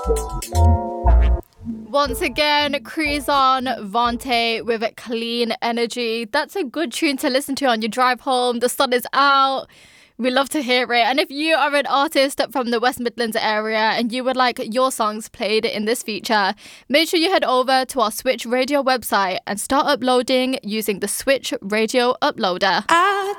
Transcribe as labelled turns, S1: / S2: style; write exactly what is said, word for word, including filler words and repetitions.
S1: Once again, Cruise on, Vontae with Clean Energy. That's a good tune to listen to on your drive home. The sun is out. We love to hear it. And if you are an artist from the West Midlands area and you would like your songs played in this feature, make sure you head over to our Switch Radio website and start uploading using the Switch Radio Uploader.
S2: I